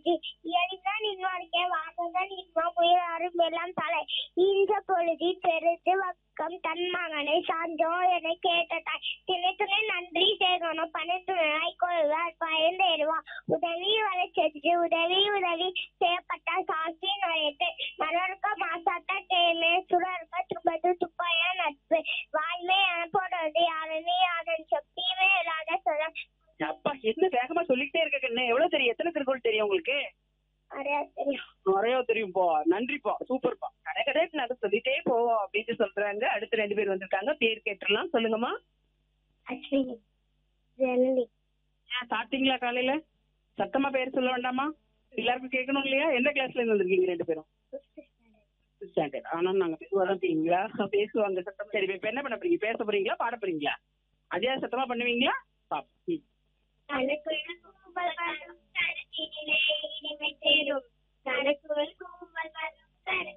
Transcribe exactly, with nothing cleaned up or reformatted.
போச்சு. எரிதான் நின்வார்க்கே வாசதான் நின்மா முயல் அரும்பெல்லாம் தலை ஈன்ற பொழுதி பெருது வக்கம் தன் மகனை சான்றோ என கேட்டாய் திணை துணை நன்றி சேகணும் பணித்துணை கொள்வார் பயந்தேறுவா உதவி வரை சென்று உதவி உதவி செய்யப்பட்டால் சாட்சி நுழைத்து மலர்க்க மாசாட்ட கேமே சுரர்க்க துப்பது துப்பாய நட்பு வாய்மை என போடுறது யாருமே யாதன் சக்தியுமே இல்லாத சொல்ல. அப்பா என்ன வேகமா சொல்லிட்டே இருக்க கண்ணு. எவ்வளவு தெரியும்? எத்தனை திருக்குறள் தெரியும் உங்களுக்கு? நிறைய தெரியும். நிறைய தெரியும்பா. நன்றிப்பா, சூப்பர்ப்பா. கடை கடை நாங்க சொல்லிட்டே போவோம் அப்படின்னு சொல்றாங்க. அடுத்து ரெண்டு பேர் வந்திருக்காங்க, பேர் கேட்டுடலாம். சொல்லுங்கம்மா. அஸ்வினி, ஜெனலி. ஏன் சாப்பிட்டீங்களா காலையில? சத்தமா பேர் சொல்ல வேண்டாமா? எல்லாருக்கும் கேட்கணும் இல்லையா? எந்த கிளாஸ்ல இருந்து வந்திருக்கீங்க ரெண்டு பேரும்? ஸ்டாண்டர்ட். ஆனா நாங்க பேசுவாதான் தெரியுங்களா? பேசுவாங்க சத்தம். சரி, இப்ப என்ன பண்ண போறீங்க? பேச போறீங்களா, பாட போறீங்களா? அதே சத்தமா பண்ணுவீங்களா? பாப்போம். எனக்கு